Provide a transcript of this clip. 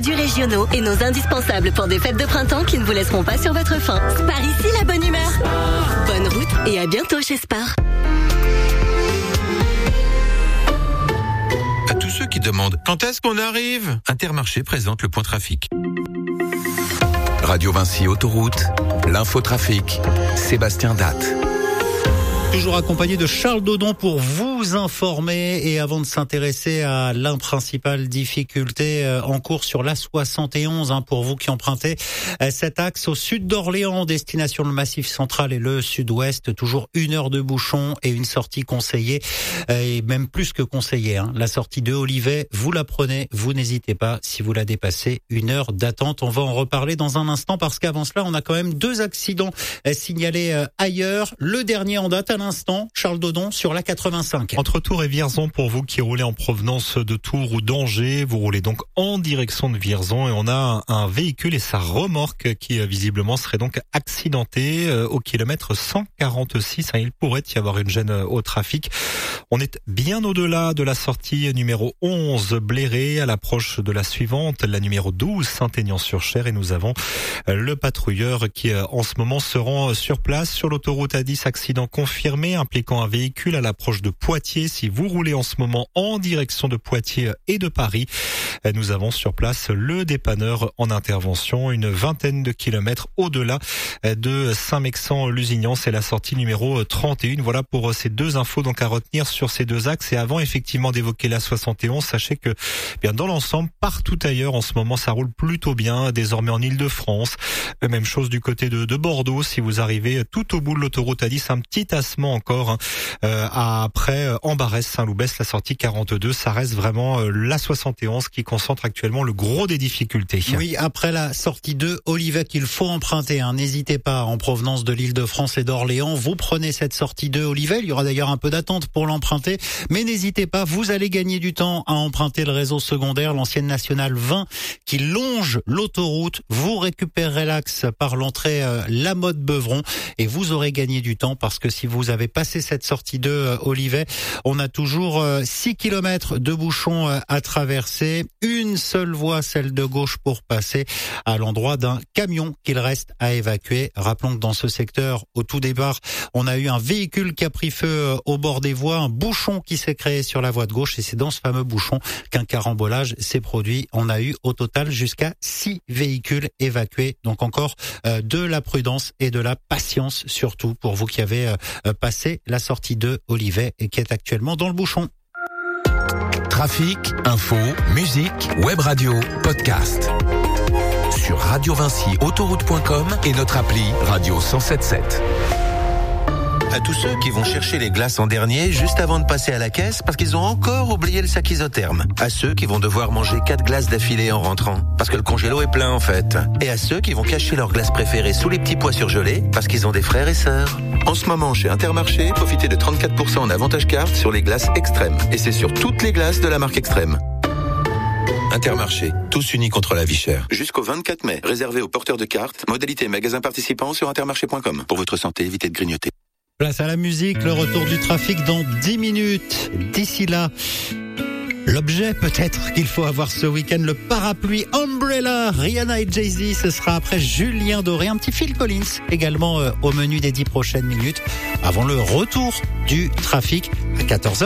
produits régionaux et nos indispensables pour des fêtes de printemps qui ne vous laisseront pas sur votre faim. Spar ici, la bonne humeur. Bonne route et à bientôt chez Spar. À tous ceux qui demandent quand est-ce qu'on arrive, Intermarché présente le point trafic. Radio Vinci Autoroute, l'infotrafic, Sébastien Datte. Toujours accompagné de Charles Dodon pour vous informer et avant de s'intéresser à l'un principale difficulté en cours sur l'A71 pour vous qui empruntez cet axe au sud d'Orléans, destination le Massif Central et le Sud-Ouest, toujours 1 heure de bouchon et une sortie conseillée et même plus que conseillée. La sortie de Olivet, vous la prenez, vous n'hésitez pas. Si vous la dépassez, 1 heure d'attente. On va en reparler dans un instant parce qu'avant cela, on a quand même 2 accidents signalés ailleurs. Le dernier en date à l'instant, Charles Dodon, sur la 85. Entre Tours et Vierzon, pour vous qui roulez en provenance de Tours ou d'Angers, vous roulez donc en direction de Vierzon et on a un véhicule et sa remorque qui visiblement serait donc accidenté au kilomètre 146. Il pourrait y avoir une gêne au trafic. On est bien au-delà de la sortie numéro 11 Bléré à l'approche de la suivante, la numéro 12 Saint-Aignan-sur-Cher et nous avons le patrouilleur qui en ce moment se rend sur place sur l'autoroute A10, accident confirmé impliquant un véhicule à l'approche de Poitiers. Si vous roulez en ce moment en direction de Poitiers et de Paris, nous avons sur place le dépanneur en intervention, une vingtaine de kilomètres au-delà de Saint-Mexan-Lusignan. C'est la sortie numéro 31. Voilà pour ces 2 infos donc à retenir sur ces 2 axes. Et avant effectivement d'évoquer la 71, sachez que bien dans l'ensemble, partout ailleurs en ce moment, ça roule plutôt bien. Désormais en Île-de-France, même chose du côté de Bordeaux. Si vous arrivez tout au bout de l'autoroute A10, un petit tassement encore après Ambarès, Saint-Loubès, la sortie 42. Ça reste vraiment la 71 qui concentre actuellement le gros des difficultés. Oui, après la sortie de Olivet qu'il faut emprunter. N'hésitez pas, en provenance de l'Île-de-France et d'Orléans, vous prenez cette sortie de Olivet. Il y aura d'ailleurs un peu d'attente pour l'emprunter, mais n'hésitez pas, vous allez gagner du temps à emprunter le réseau secondaire, l'ancienne nationale 20 qui longe l'autoroute. Vous récupérerez l'axe par l'entrée La Motte-Beuvron et vous aurez gagné du temps parce que si vous avez passé cette sortie de Olivet, on a toujours 6 kilomètres de bouchons à traverser, une seule voie, celle de gauche pour passer à l'endroit d'un camion qu'il reste à évacuer. Rappelons que dans ce secteur, au tout départ, on a eu un véhicule qui a pris feu au bord des voies, un bouchon qui s'est créé sur la voie de gauche et c'est dans ce fameux bouchon qu'un carambolage s'est produit. On a eu au total jusqu'à 6 véhicules évacués. Donc encore de la prudence et de la patience surtout pour vous qui avez passé la sortie de Olivet et qui est actuellement dans le bouchon. Trafic, info, musique, web radio, podcast. Sur radiovinciautoroute.com et notre appli Radio 107.7. À tous ceux qui vont chercher les glaces en dernier juste avant de passer à la caisse parce qu'ils ont encore oublié le sac isotherme. À ceux qui vont devoir manger 4 glaces d'affilée en rentrant parce que le congélo est plein en fait. Et à ceux qui vont cacher leurs glaces préférées sous les petits pois surgelés parce qu'ils ont des frères et sœurs. En ce moment chez Intermarché, profitez de 34% en avantage carte sur les glaces Extrême. Et c'est sur toutes les glaces de la marque Extrême. Intermarché, tous unis contre la vie chère. Jusqu'au 24 mai, réservé aux porteurs de cartes. Modalité magasin participant sur intermarché.com. Pour votre santé, évitez de grignoter. Place à la musique, le retour du trafic dans 10 minutes. D'ici là, l'objet peut-être qu'il faut avoir ce week-end, le parapluie Umbrella, Rihanna et Jay-Z, ce sera après Julien Doré, un petit Phil Collins également au menu des 10 prochaines minutes, avant le retour du trafic à 14h.